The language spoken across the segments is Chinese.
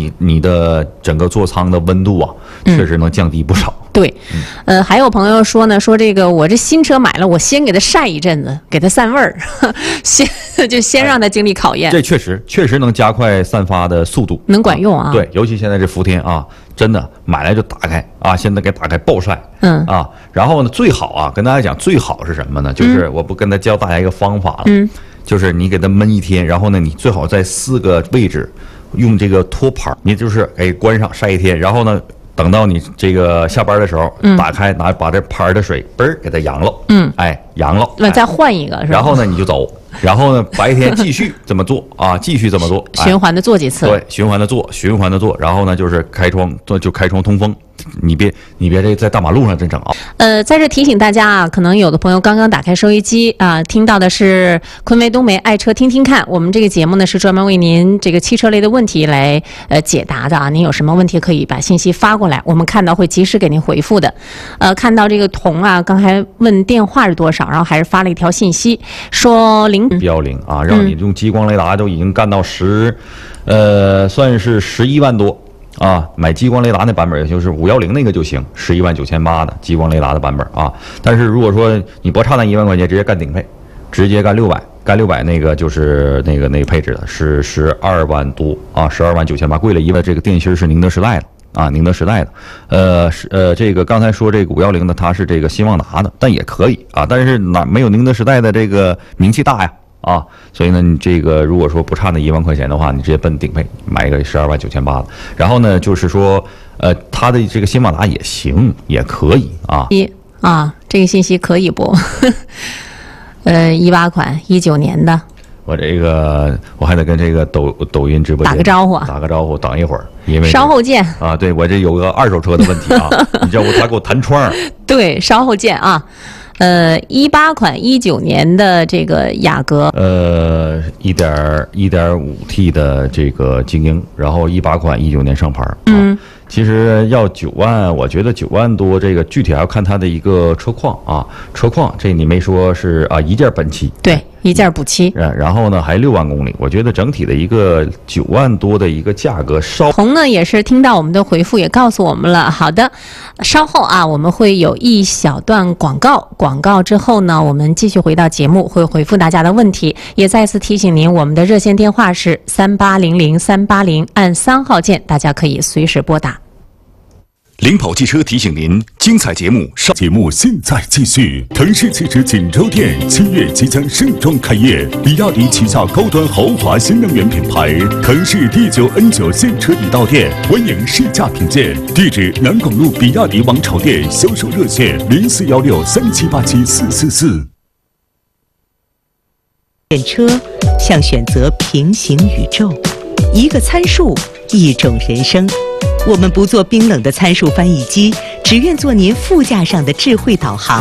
你的整个座舱的温度啊，确实能降低不少。 对，还有朋友说呢，说这个我这新车买了，我先给它晒一阵子，给它散味儿，先让它经历考验。 这确实能加快散发的速度， 能管用啊。 对，尤其现在这伏天啊，真的买来就打开啊，现在给打开暴晒。然后呢，最好啊，跟大家讲，最好是什么呢？就是我不跟他教大家一个方法了，就是你给它焖一天，然后呢，你最好在4个位置用这个托盘，你就是关上晒一天，然后呢。等到你这个下班的时候，打开把这盘的水嘣儿给它扬了，扬了， 再换一个是吧？ 然后呢你就走，然后呢白天继续这么做啊，继续这么做， 循环的做几次， 对，循环的做，然后呢就是开窗通风。你别这在大马路上真整啊！ 在这提醒大家啊，可能有的朋友刚刚打开收音机啊，听到的是昆维东梅爱车听听看。我们这个节目呢是专门为您这个汽车类的问题来解答的啊。您有什么问题可以把信息发过来，我们看到会及时给您回复的。看到这个童啊，刚才问电话是多少，然后还是发了一条信息说 010啊，让你用激光雷达都已经干到算是11万多。买激光雷达那版本，也就是510那个就行，119800的激光雷达的版本啊。但是如果说你不差那1万块钱，直接干顶配，直接干600，干600那个就是那个配置的是12万多啊，129800，贵了1万。这个电芯是宁德时代的啊，宁德时代的。这个刚才说这个510的，它是这个新旺达的，但也可以啊，但是没有宁德时代的这个名气大呀。所以呢，你这个如果说不差那1万块钱的话，你直接奔顶配买一个129800的。然后呢，就是说，它的这个新旺达也行，也可以啊。 这个信息可以不？18款19年的。 我还得跟这个抖音直播间打个招呼， 等一会儿，因为稍后见啊。对，我这有个二手车的问题啊，你知道他给我弹窗。 对，稍后见啊。18款19年的这个雅阁 ，1.5T 的这个精英，然后18款19年上牌。其实要9万，我觉得9万多，这个具体还要看它的一个车况啊。车况这你没说是一件本漆， 对，一件补漆。 然后呢还6万公里，我觉得整体的一个9万多的一个价格红呢也是听到我们的回复，也告诉我们了。好的，稍后啊我们会有一小段广告之后呢，我们继续回到节目，会回复大家的问题。也再次提醒您，我们的热线电话是3800-380，按3号键，大家可以随时拨打。 领跑汽车提醒您，精彩节目现在继续。腾势汽车锦州店7月即将盛装开业，比亚迪旗下高端豪华新能源品牌腾势 D9N9 现车已到店，欢迎试驾品鉴。地址：南广路比亚迪王朝店，销售热线041637874444。 选车像选择平行宇宙，一个参数，一种人生。我们不做冰冷的参数翻译机，只愿做您副驾上的智慧导航。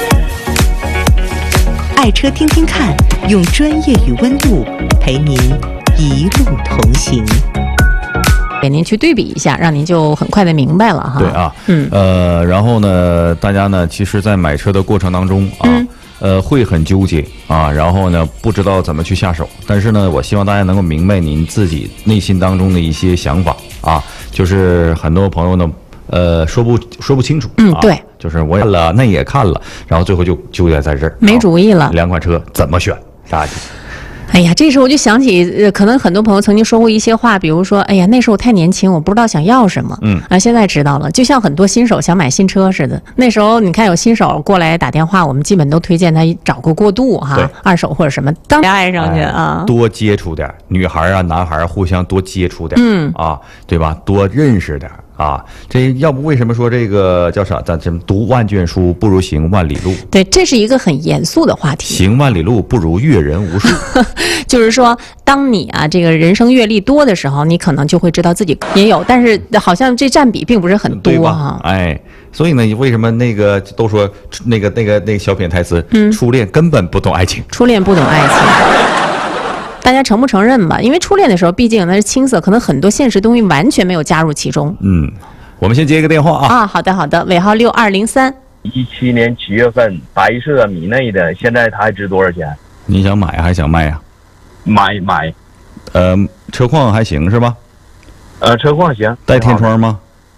爱车听听看，用专业与温度陪您一路同行。 给您去对比一下，让您就很快的明白了哈。 对啊，然后呢，大家呢，其实在买车的过程当中会很纠结啊，然后呢不知道怎么去下手，但是呢，我希望大家能够明白您自己内心当中的一些想法啊，就是很多朋友呢，说不清楚， 对， 就是我也看了，那也看了，然后最后就纠结在这儿， 没主意了， 两款车怎么选？大家。 哎呀，这时候我就想起，可能很多朋友曾经说过一些话，比如说，哎呀，那时候我太年轻，我不知道想要什么，现在知道了，就像很多新手想买新车似的。那时候你看有新手过来打电话，我们基本都推荐他找个过渡哈，二手或者什么，当爱上去啊， 多接触点，女孩啊、男孩互相多接触点，对吧？多认识点。这要不为什么说这个叫啥？咱读万卷书不如行万里路。 对，这是一个很严肃的话题。 行万里路不如阅人无数。 就是说，当你这个人生阅历多的时候，你可能就会知道自己也有，但是好像这占比并不是很多哈。 所以呢，为什么那个都说那个小品台词，初恋根本不懂爱情。 初恋不懂爱情。大家承不承认吧？因为初恋的时候，毕竟那是青涩，可能很多现实东西完全没有加入其中。 我们先接一个电话啊。 好的，尾号6203。 17年7月份白色米内的，现在它还值多少钱？ 你想买还想卖呀？ 买。 车况还行是吧？ 车况行。 带天窗吗？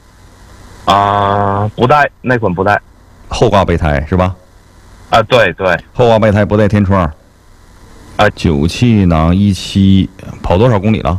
不带，那款不带。 后挂备胎是吧？ 对对。 后挂备胎不带天窗。9气囊17，跑多少公里了？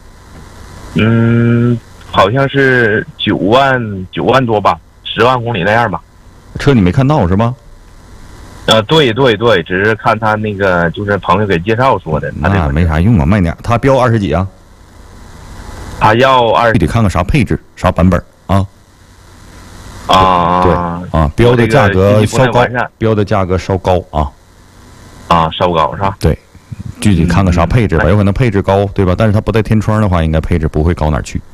好像是9万多吧，10万公里那样吧。 车你没看到是吧？ 对对对，只是看他那个就是朋友给介绍说的。 那没啥用啊，卖点。他标20几啊？ 他要20， 得看看啥配置、啥版本啊。对啊，标的价格稍高，标的价格稍高啊。 稍高是吧？ 对，具体看看啥配置吧，有可能配置高，对吧？但是它不带天窗的话，应该配置不会高哪儿去。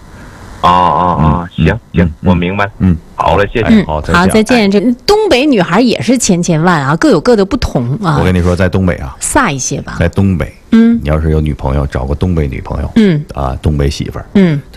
行，我明白。好了，谢谢。 好， 再见。这东北女孩也是千千万啊，各有各的不同啊。 我跟你说，在东北啊， 飒一些吧。 在东北，你要是有女朋友，找个东北女朋友，东北媳妇儿，